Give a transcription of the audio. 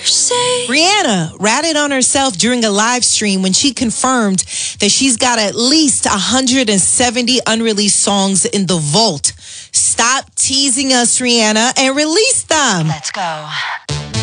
Rihanna ratted on herself during a live stream when she confirmed that she's got at least 170 unreleased songs in the vault. Stop teasing us, Rihanna, and release them. Let's go.